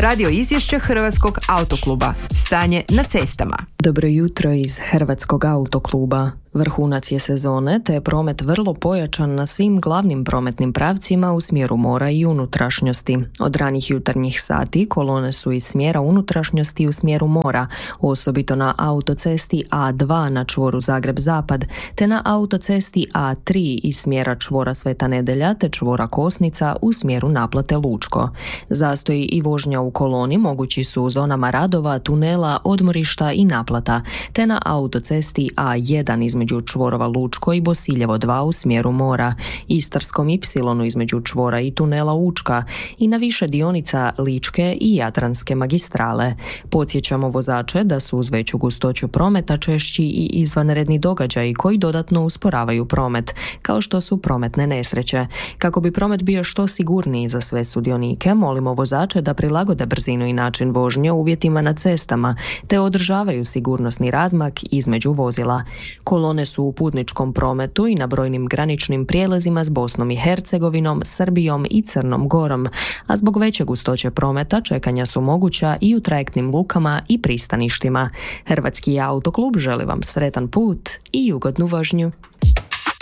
Radio izvješće Hrvatskog autokluba. Stanje na cestama. Dobro jutro iz Hrvatskog autokluba. Vrhunac je sezone, te je promet vrlo pojačan na svim glavnim prometnim pravcima u smjeru mora i unutrašnjosti. Od ranih jutarnjih sati kolone su iz smjera unutrašnjosti u smjeru mora, osobito na autocesti A2 na čvoru Zagreb-Zapad, te na autocesti A3 iz smjera čvora Sveta Nedelja te čvora Kosnica u smjeru naplate Lučko. Zastoji i vožnja u koloni mogući su u zonama radova, tunela, odmorišta i naplata, te na autocesti A1 između čvorova Lučko i Bosiljevo 2 u smjeru mora, Istarskom Y između čvora i tunela Učka i na više dionica Ličke i Jadranske magistrale. Podsjećamo vozače da su uz veću gustoću prometa češći i izvanredni događaji koji dodatno usporavaju promet, kao što su prometne nesreće. Kako bi promet bio što sigurniji za sve sudionike, molimo vozače da prilagode brzinu i način vožnje uvjetima na cestama, te održavaju sigurnosni razmak između vozila. Kolone su u putničkom prometu i na brojnim graničnim prijelazima s Bosnom i Hercegovinom, Srbijom i Crnom Gorom, a zbog veće gustoće prometa čekanja su moguća i u trajektnim lukama i pristaništima. Hrvatski autoklub želi vam sretan put i ugodnu vožnju.